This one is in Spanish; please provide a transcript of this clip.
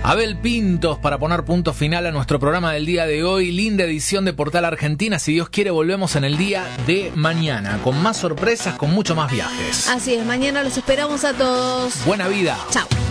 Abel Pintos para poner punto final a nuestro programa del día de hoy. Linda edición de Portal Argentina. Si Dios quiere, volvemos en el día de mañana con más sorpresas, con mucho más viajes. Así es, mañana los esperamos a todos. Buena vida. Chao.